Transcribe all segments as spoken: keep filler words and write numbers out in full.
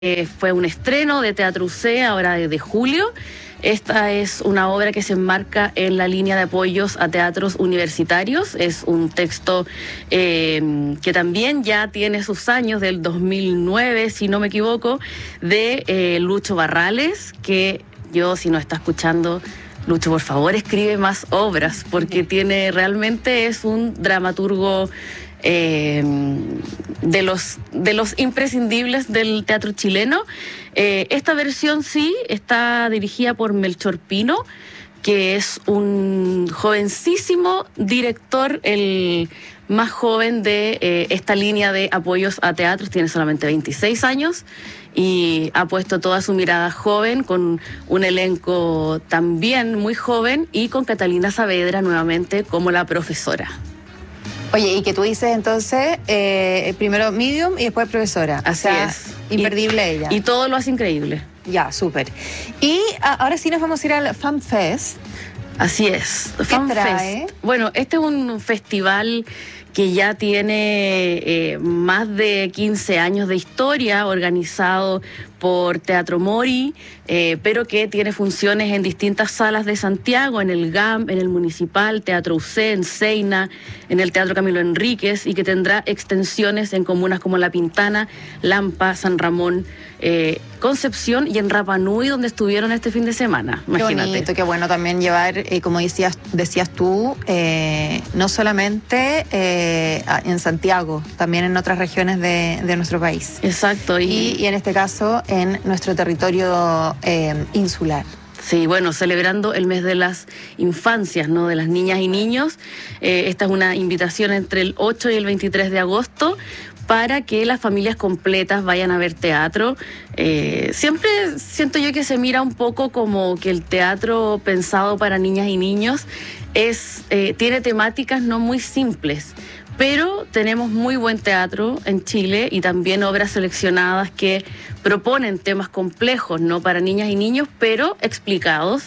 Eh, fue un estreno de Teatro U C ahora desde julio. Esta es una obra que se enmarca en la línea de apoyos a teatros universitarios. Es un texto eh, que también ya tiene sus años, del dos mil nueve, si no me equivoco, de eh, Lucho Barrales, que yo, si no está escuchando, Lucho, por favor, escribe más obras, porque tiene realmente es un dramaturgo Eh, de los de los imprescindibles del teatro chileno. Eh, esta versión sí está dirigida por Melchor Pino, que es un jovencísimo director, el más joven de eh, esta línea de apoyos a teatros. Tiene solamente veintiséis años y ha puesto toda su mirada joven, con un elenco también muy joven y con Catalina Saavedra nuevamente como la profesora. Oye, y que tú dices entonces, eh, primero medium y después profesora. Así o sea, es. Imperdible y, ella. Y todo lo hace increíble. Ya, súper. Y a, ahora sí nos vamos a ir al Fan Fest. Así es. ¿Qué Fan trae? Fest. Bueno, este es un festival que ya tiene eh, más de quince años de historia, organizado por Teatro Mori, eh, pero que tiene funciones en distintas salas de Santiago, en el G A M, en el Municipal, Teatro U C, en Seina, en el Teatro Camilo Enríquez, y que tendrá extensiones en comunas como La Pintana, Lampa, San Ramón, eh, Concepción y en Rapa Nui, donde estuvieron este fin de semana. Imagínate. Qué bonito, qué bueno también llevar, eh, como decías, decías tú, eh, no solamente eh, en Santiago, también en otras regiones de, de nuestro país. Exacto. Y, y, y en este caso, en nuestro territorio eh, insular. Sí, bueno, celebrando el mes de las infancias, ¿no? De las niñas y niños. Eh, esta es una invitación entre el ocho y el veintitrés de agosto para que las familias completas vayan a ver teatro. Eh, siempre siento yo que se mira un poco como que el teatro pensado para niñas y niños es eh, tiene temáticas no muy simples. Pero tenemos muy buen teatro en Chile y también obras seleccionadas que proponen temas complejos, ¿no? Para niñas y niños, pero explicados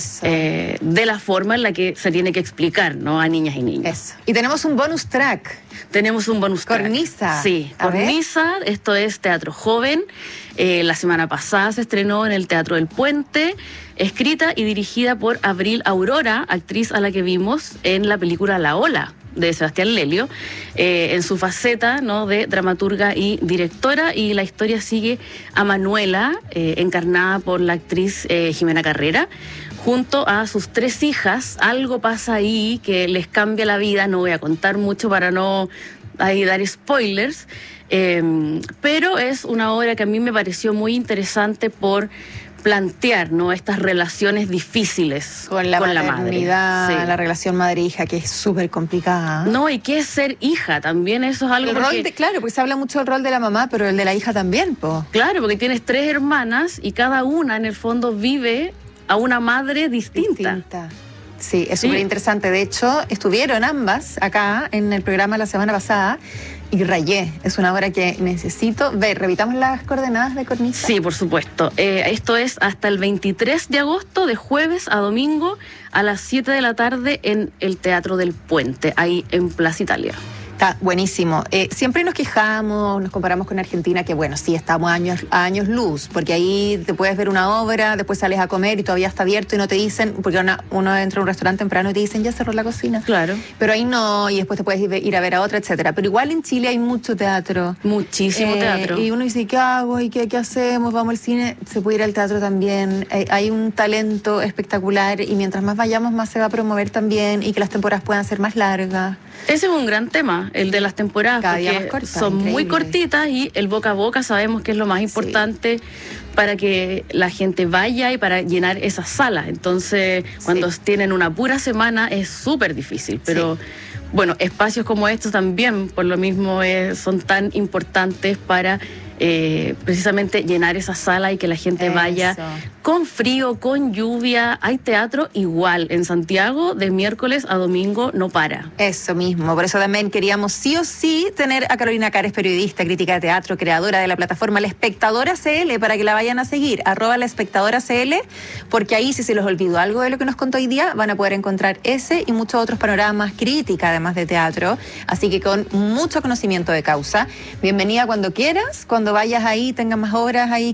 eh, de la forma en la que se tiene que explicar, ¿no? A niñas y niños. Eso. Y tenemos un bonus track. Tenemos un bonus track. Cornisa. Sí, a Cornisa. Ver. Esto es teatro joven. Eh, la semana pasada se estrenó en el Teatro del Puente, escrita y dirigida por Abril Aurora, actriz a la que vimos en la película La Ola, de Sebastián Lelio, eh, en su faceta, ¿no? De dramaturga y directora, y la historia sigue a Manuela, eh, encarnada por la actriz eh, Jimena Carrera, junto a sus tres hijas. Algo pasa ahí que les cambia la vida, no voy a contar mucho para no ahí dar spoilers, eh, pero es una obra que a mí me pareció muy interesante por plantear, ¿no? Estas relaciones difíciles con la, con la maternidad, madre. Sí. La relación madre-hija, que es súper complicada. No, y qué es ser hija también, eso es algo. El porque, rol de, claro, porque se habla mucho del rol de la mamá, pero el de la hija también, po. Claro, porque tienes tres hermanas y cada una en el fondo vive a una madre distinta. distinta. Sí, es súper sí. interesante. De hecho, estuvieron ambas acá en el programa la semana pasada. Y rayé, es una obra que necesito ver. ¿Repitamos las coordenadas de Cornisa? Sí, por supuesto. Eh, esto es hasta el veintitrés de agosto, de jueves a domingo, a las siete de la tarde en el Teatro del Puente, ahí en Plaza Italia. Está buenísimo. Eh, siempre nos quejamos, nos comparamos con Argentina, que bueno, sí, estamos a años, a años luz, porque ahí te puedes ver una obra, después sales a comer y todavía está abierto y no te dicen, porque una, uno entra a un restaurante temprano y te dicen, ya cerró la cocina. Claro. Pero ahí no, y después te puedes ir a ver a otra, etcétera. Pero igual en Chile hay mucho teatro. Muchísimo eh, teatro. Y uno dice, ¿qué hago? ¿Y qué, qué hacemos? Vamos al cine. Se puede ir al teatro también. Eh, hay un talento espectacular y mientras más vayamos, más se va a promover también y que las temporadas puedan ser más largas. Ese es un gran tema, el de las temporadas, Cada día porque más corta, son increíble. muy cortitas y el boca a boca sabemos que es lo más importante sí. para que la gente vaya y para llenar esas salas. Entonces, cuando sí. tienen una pura semana es súper difícil, pero... Sí. Bueno, espacios como estos también, por lo mismo, eh, son tan importantes para eh, precisamente llenar esa sala y que la gente Eso. vaya con frío, con lluvia. Hay teatro igual en Santiago, de miércoles a domingo no para. Eso mismo, por eso también queríamos sí o sí tener a Carolina Cares, periodista, crítica de teatro, creadora de la plataforma La Espectadora C L, para que la vayan a seguir, arroba La Espectadora C L, porque ahí, si se les olvidó algo de lo que nos contó hoy día, van a poder encontrar ese y muchos otros panoramas, crítica además de teatro, así que con mucho conocimiento de causa. Bienvenida cuando quieras, cuando cuando vayas ahí tengan más obras ahí